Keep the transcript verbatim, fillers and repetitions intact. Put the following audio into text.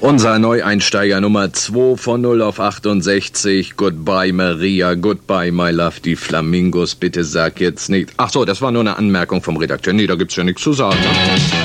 Unser Neueinsteiger Nummer zwei von null auf achtundsechzig. Goodbye Maria, goodbye my love, die Flamingos. Bitte sag jetzt nicht. Ach so, das war nur eine Anmerkung vom Redakteur. Nee, da gibt's ja nichts zu sagen. Ne?